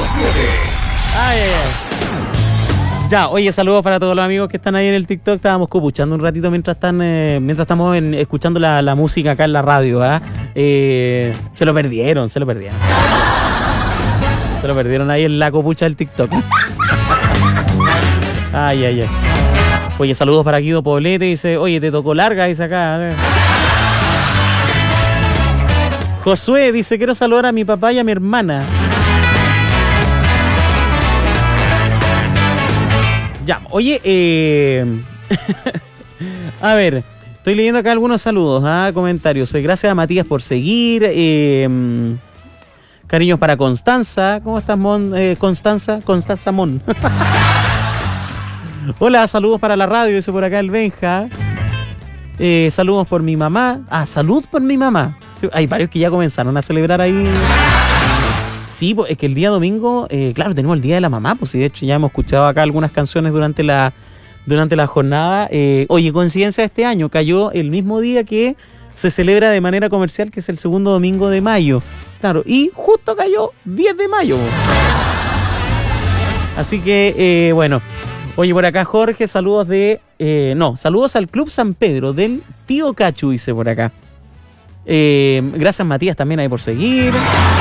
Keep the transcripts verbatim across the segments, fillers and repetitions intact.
siete. Ay, ay, ay. Ya, oye, saludos para todos los amigos que están ahí en el TikTok. Estábamos copuchando un ratito mientras están eh, mientras estamos en, escuchando la, la música acá en la radio. ¿eh? Eh, se lo perdieron, se lo perdieron. Se lo perdieron ahí en la copucha del TikTok. Ay, ay, ay. Oye, saludos para Guido Poblete. Dice, oye, te tocó larga, dice acá. Josué dice, quiero saludar a mi papá y a mi hermana. Ya, oye, eh... a ver, estoy leyendo acá algunos saludos, ¿ah? Comentarios. Gracias a Matías por seguir. Eh... Cariños para Constanza. ¿Cómo estás, Mon? Eh, Constanza? Constanza Mon. Hola, saludos para la radio, dice por acá el Benja. Eh, saludos por mi mamá. Ah, salud por mi mamá. Sí, hay varios que ya comenzaron a celebrar ahí. Sí, pues es que el día domingo, eh, claro, tenemos el Día de la Mamá, pues sí, de hecho ya hemos escuchado acá algunas canciones durante la, durante la jornada. Eh, oye, coincidencia de este año, cayó el mismo día que se celebra de manera comercial, que es el segundo domingo de mayo. Claro, y justo cayó diez de mayo. Así que, eh, bueno. Oye, por acá Jorge, saludos de... Eh, no, saludos al Club San Pedro del Tío Cachu, dice por acá. Eh, gracias Matías también ahí por seguir.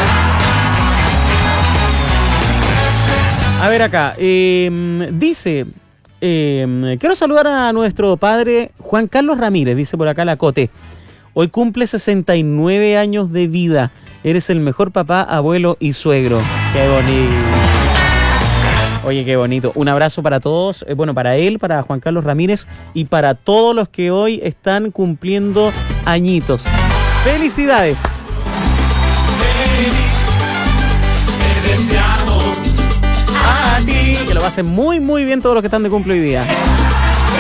A ver acá, eh, dice... Eh, quiero saludar a nuestro padre Juan Carlos Ramírez, dice por acá la Cote. Hoy cumple sesenta y nueve años de vida. Eres el mejor papá, abuelo y suegro. Qué bonito. Oye, qué bonito. Un abrazo para todos, eh, bueno, para él, para Juan Carlos Ramírez y para todos los que hoy están cumpliendo añitos. ¡Felicidades! Feliz, te deseamos a ti. Que lo pasen muy, muy bien todos los que están de cumple hoy día.